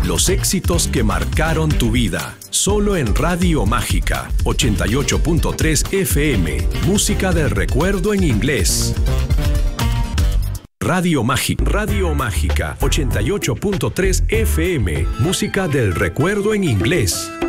Los éxitos que marcaron tu vida. Solo en Radio Mágica 88.3 FM. Música del recuerdo en inglés. Radio Mágica 88.3 FM. Música del recuerdo en inglés.